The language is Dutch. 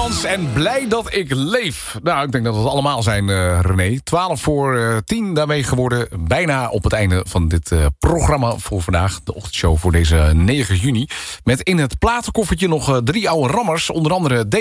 Tielemans en blij dat ik leef. Nou, ik denk dat we het allemaal zijn, René. 10:12, daarmee geworden. Bijna op het einde van dit programma voor vandaag. De ochtendshow voor deze 9 juni. Met in het platenkoffertje nog 3 oude rammers. Onder andere